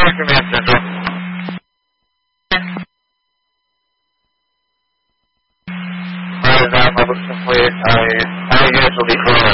que me expresó. Pues nada, pues fue a eso dijo